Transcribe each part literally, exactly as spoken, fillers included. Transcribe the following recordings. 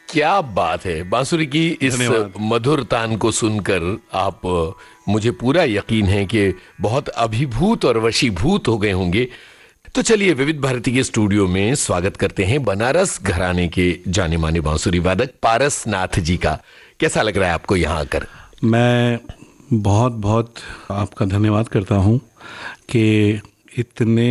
क्या बात है। बांसुरी की इस मधुर तान को सुनकर आप, मुझे पूरा यकीन है कि बहुत अभिभूत और वशीभूत हो गए होंगे। तो चलिए विविध भारती के स्टूडियो में स्वागत करते हैं बनारस घराने के जाने माने बांसुरी वादक पारस नाथ जी का। कैसा लग रहा है आपको यहाँ आकर? मैं बहुत बहुत आपका धन्यवाद करता हूँ कि इतने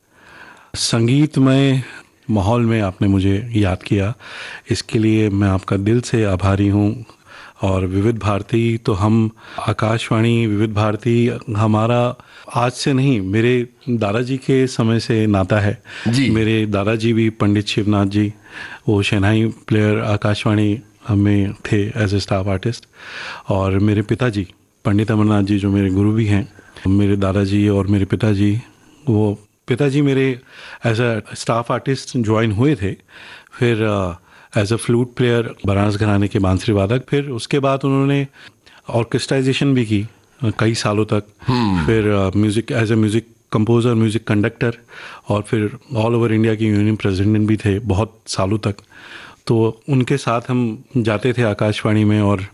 संगीतमय माहौल में आपने मुझे याद किया। इसके लिए मैं आपका दिल से आभारी हूँ। और विविध भारती तो हम आकाशवाणी विविध भारती हमारा आज से नहीं, मेरे दादाजी के समय से नाता है जी। मेरे दादाजी भी पंडित शिवनाथ जी, वो शहनाई प्लेयर आकाशवाणी में थे एज ए स्टाफ आर्टिस्ट। और मेरे पिताजी पंडित अमरनाथ जी जो मेरे गुरु भी हैं, मेरे दादाजी और मेरे पिताजी, वो पिताजी मेरे as a staff artist join हुए थे, फिर as a flute player Banaras घराने के बांसुरी वादक, फिर उसके बाद उन्होंने ऑर्केस्ट्राइजेशन भी की कई सालों तक, फिर music as a music composer, music conductor, और फिर ऑल ओवर इंडिया की यूनियन प्रेसिडेंट भी थे बहुत सालों तक। तो उनके साथ हम जाते थे आकाशवाणी में, और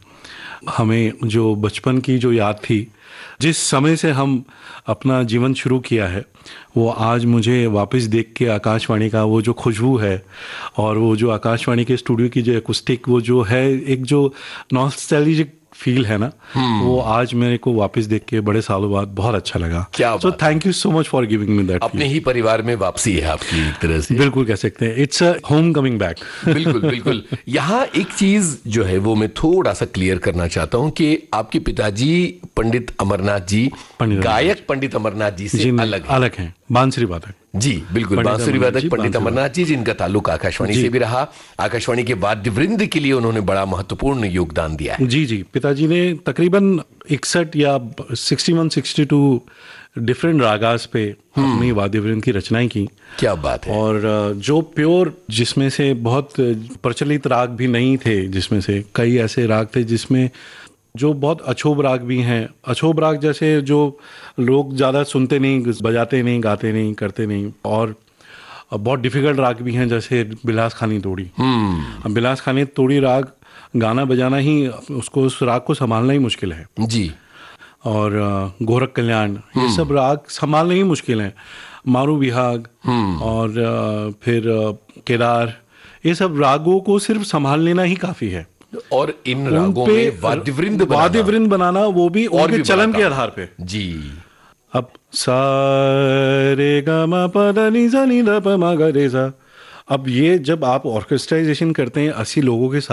हमें जो बचपन की जो याद थी, जिस समय से हम अपना जीवन शुरू किया है, वो आज मुझे वापस देख के आकाशवाणी का वो जो खुशबू है और वो जो आकाशवाणी के स्टूडियो की जो एकोस्टिक, वो जो है एक जो नॉस्टैल्जिक फील है ना, वो आज मेरे को वापस देख के बड़े सालों बाद बहुत अच्छा लगा। क्या so thank you so much for giving me that. अपने ही परिवार में वापसी है आपकी एक तरह से। बिल्कुल कह सकते हैं, it's a home coming back. बिल्कुल बिल्कुल। यहाँ एक चीज जो है वो मैं थोड़ा सा क्लियर करना चाहता हूँ कि आपके पिताजी पंडित अमरनाथ जी गायक पंडित अमरनाथ जी से अलग अलग हैं, बांसुरी वादक जी। बिल्कुल, बांसुरी वादक पंडित अमरनाथ जी, जिनका ताल्लुक आकाशवाणी से भी रहा। आकाशवाणी के वाद्य वृंद के लिए उन्होंने बड़ा महत्वपूर्ण योगदान दिया है। जी जी, पिताजी ने तकरीबन इकसठ या इकसठ बासठ डिफरेंट रागास पे अपनी वाद्य वृंद की रचनाएं की। क्या बात है। और जो प्योर, जिसमें से बहुत प्रचलित राग भी नहीं थे, जिसमें से कई ऐसे राग थे जिसमें जो बहुत अछोब राग भी हैं। अछोब राग जैसे जो लोग ज़्यादा सुनते नहीं, बजाते नहीं, गाते नहीं, करते नहीं। और बहुत डिफ़िकल्ट राग भी हैं, जैसे बिलास खानी तोड़ी। अब बिलास खानी तोड़ी राग गाना बजाना ही, उसको उस राग को संभालना ही मुश्किल है जी। और गोरख कल्याण, ये सब राग संभालना ही मुश्किल है। मारू बिहाग और फिर केदार, ये सब रागों को सिर्फ संभाल लेना ही काफ़ी है। और इन रागों में वाद्य वृंद बनाना, वाद्य वृंद बनाना, वो भी और भी चलन के आधार पे जी। अब सा रे गा मा पा धा नि सा नि धा पा मा गा रे सा, अब ये जब आप ऑर्केस्ट्राइजेशन करते हैं अस्सी लोगों के साथ,